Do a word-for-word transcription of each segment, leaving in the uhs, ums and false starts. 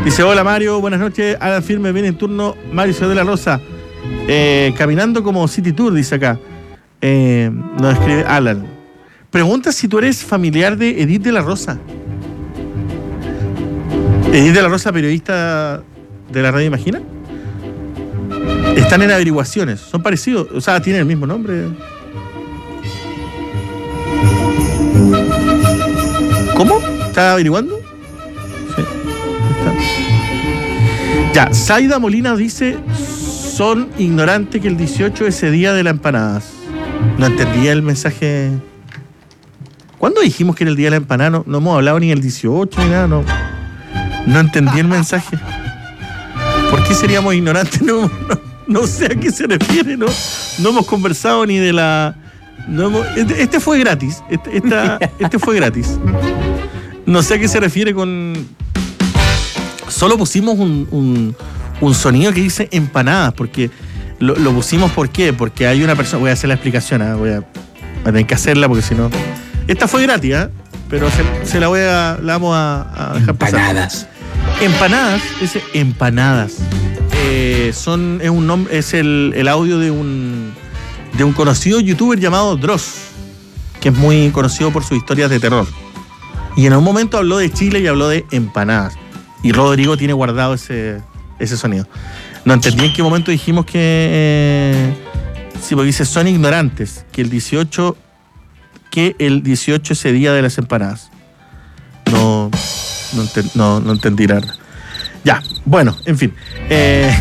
Dice, hola Mario, buenas noches. Alan Firme, viene en turno Mario Ciudad de la Rosa. Eh, caminando como City Tour, dice acá. Eh, nos escribe Alan. Pregunta si tú eres familiar de Edith de la Rosa. Edith de la Rosa, periodista de la radio Imagina. Están en averiguaciones. Son parecidos. O sea, tienen el mismo nombre. ¿Cómo? ¿Está averiguando? Sí. Está. Ya, Zaida Molina dice, son ignorantes que el dieciocho es ese día de las empanadas. No entendía el mensaje. ¿Cuándo dijimos que era el día de la empanada? No, no hemos hablado ni el dieciocho ni nada, no. No entendí el mensaje. ¿Por qué seríamos ignorantes? No, no, no sé a qué se refiere, ¿no? No hemos conversado ni de la... No hemos, este, este fue gratis. Este, esta, este fue gratis. No sé a qué se refiere con... Solo pusimos un, un, un sonido que dice empanadas, porque lo, lo pusimos, ¿por qué? Porque hay una persona... Voy a hacer la explicación, ¿eh? voy, a, voy a tener que hacerla porque si no... Esta fue gratis, ¿eh? Pero se, se la voy a... La vamos a, a dejar pasar. Empanadas. Empanadas, es empanadas. Eh, son, es un nombre, es el, el audio de un... de un conocido youtuber llamado Dross, que es muy conocido por sus historias de terror. Y en un momento habló de Chile y habló de empanadas. Y Rodrigo tiene guardado ese, ese sonido. No entendí en qué momento dijimos que... Eh, sí, porque dice, son ignorantes, que el dieciocho... que el dieciocho es ese día de las empanadas. No... No, enten, no, no entendí nada. Ya, bueno, en fin. Eh,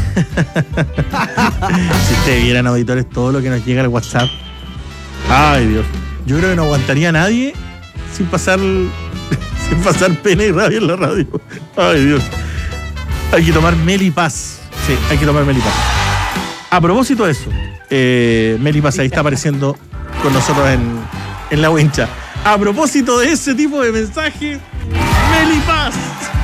si ustedes vieran, auditores, todo lo que nos llega al WhatsApp. Ay, Dios. Yo creo que no aguantaría a nadie sin pasar sin pasar pena y rabia en la radio. Ay, Dios. Hay que tomar Melipaz. Sí, hay que tomar Melipaz. A propósito de eso, eh, Melipaz ahí está apareciendo con nosotros en, en la wincha. A propósito de ese tipo de mensajes, Melipaz.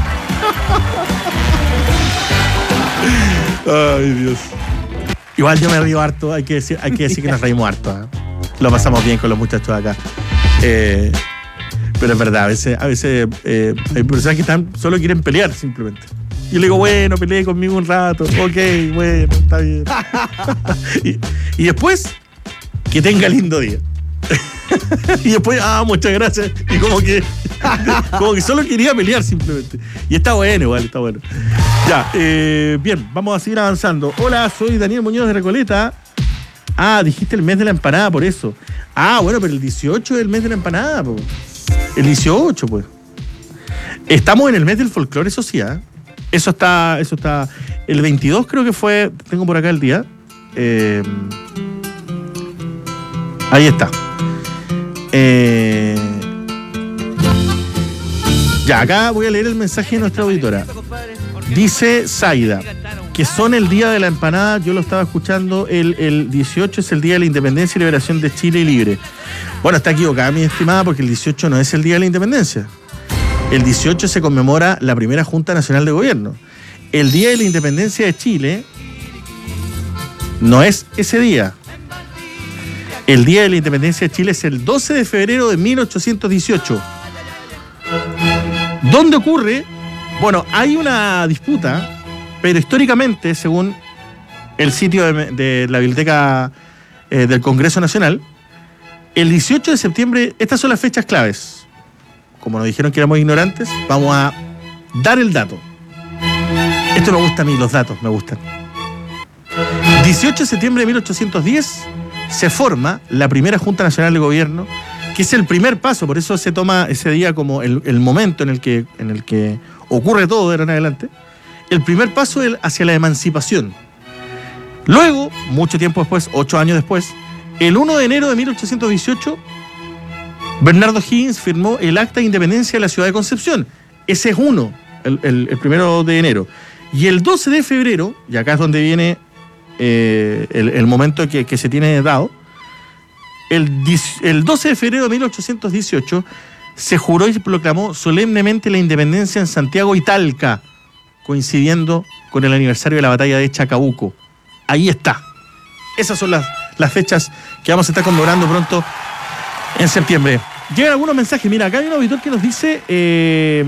Ay, Dios. Igual yo me río harto, hay que decir, hay que, decir que nos reímos harto, ¿eh? Lo pasamos bien con los muchachos acá. Eh, pero es verdad, a veces, a veces eh, hay personas que están, solo quieren pelear simplemente. Y le digo, bueno, peleé conmigo un rato, ok, bueno, está bien. y, y después, que tenga lindo día. Y después, ah, muchas gracias. Y como que como que solo quería pelear simplemente. Y está bueno, igual, está bueno. Ya, eh, bien, vamos a seguir avanzando. Hola, soy Daniel Muñoz de Recoleta. Ah, dijiste el mes de la empanada, por eso. Ah, bueno, pero el dieciocho es el mes de la empanada, po. El dieciocho, pues. Estamos en el mes del folclore, eso sí, ¿eh? Eso está, eso está. El veintidós creo que fue, tengo por acá el día. Eh, ahí está. Eh, ya, acá voy a leer el mensaje de nuestra auditora. Dice Zaida que son el día de la empanada. Yo lo estaba escuchando. El, el dieciocho es el día de la independencia y liberación de Chile libre. Bueno, está equivocada mi estimada, porque el dieciocho no es el día de la independencia. El dieciocho se conmemora la primera Junta Nacional de Gobierno. El día de la independencia de Chile no es ese día. El día de la independencia de Chile es el doce de febrero de mil ochocientos dieciocho. ¿Dónde ocurre? Bueno, hay una disputa, pero históricamente, según el sitio de, de la Biblioteca eh, del Congreso Nacional, el dieciocho de septiembre, estas son las fechas claves. Como nos dijeron que éramos ignorantes, vamos a dar el dato. Esto me gusta a mí, los datos me gustan. dieciocho de septiembre de mil ochocientos diez se forma la primera Junta Nacional de Gobierno, que es el primer paso, por eso se toma ese día como el, el momento en el que, en el que ocurre todo de ahora en adelante, el primer paso hacia la emancipación. Luego, mucho tiempo después, ocho años después, el uno de enero de mil ochocientos dieciocho, Bernardo Higgins firmó el Acta de Independencia de la Ciudad de Concepción. Ese es uno, el, el, el primero de enero. Y el doce de febrero, y acá es donde viene eh, el, el momento que, que se tiene dado, el, el doce de febrero de mil ochocientos dieciocho se juró y proclamó solemnemente la independencia en Santiago y Talca, coincidiendo con el aniversario de la batalla de Chacabuco. Ahí está. Esas son las, las fechas que vamos a estar conmemorando pronto en septiembre. Llegan algunos mensajes. Mira, acá hay un auditor que nos dice... Eh,